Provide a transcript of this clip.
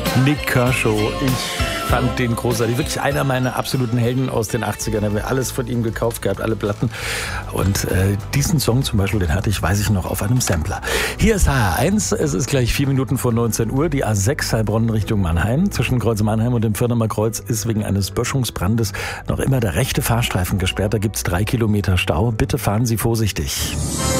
Nik Kershaw, ich fand den großartig. Wirklich einer meiner absoluten Helden aus den 80ern. Ich habe alles von ihm gekauft gehabt, alle Platten. Und diesen Song zum Beispiel, den hatte ich, weiß ich noch, auf einem Sampler. Hier ist HR1, es ist gleich 4 Minuten vor 19 Uhr. Die A6 Heilbronn Richtung Mannheim. Zwischen Kreuz Mannheim und dem Firnemer Kreuz ist wegen eines Böschungsbrandes noch immer der rechte Fahrstreifen gesperrt. Da gibt es 3 Kilometer Stau. Bitte fahren Sie vorsichtig.